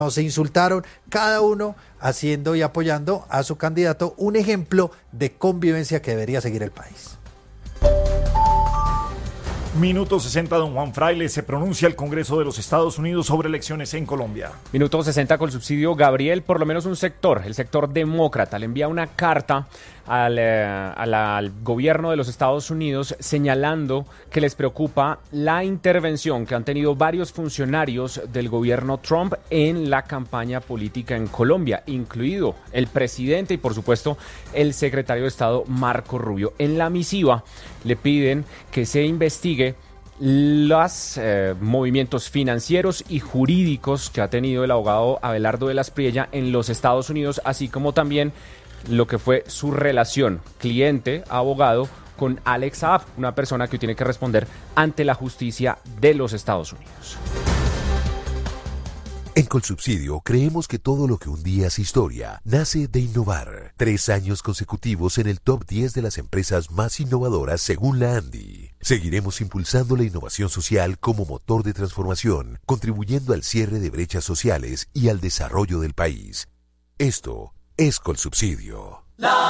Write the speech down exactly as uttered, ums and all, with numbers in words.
se insultaron, cada uno haciendo y apoyando a su candidato, un ejemplo de convivencia que debería seguir el país. Minuto sesenta, don Juan Fraile, se pronuncia el Congreso de los Estados Unidos sobre elecciones en Colombia. Minuto sesenta con subsidio, Gabriel, por lo menos un sector, el sector demócrata, le envía una carta al, eh, al, al gobierno de los Estados Unidos señalando que les preocupa la intervención que han tenido varios funcionarios del gobierno Trump en la campaña política en Colombia, incluido el presidente y por supuesto el secretario de Estado Marco Rubio. En la misiva le piden que se investigue los eh, movimientos financieros y jurídicos que ha tenido el abogado Abelardo de las Priella en los Estados Unidos, así como también lo que fue su relación cliente-abogado con Alex Saab, una persona que tiene que responder ante la justicia de los Estados Unidos. En Colsubsidio creemos que todo lo que un día es historia nace de innovar. Tres años consecutivos en el top diez de las empresas más innovadoras según la Andy. Seguiremos impulsando la innovación social como motor de transformación, contribuyendo al cierre de brechas sociales y al desarrollo del país. Esto es Colsubsidio.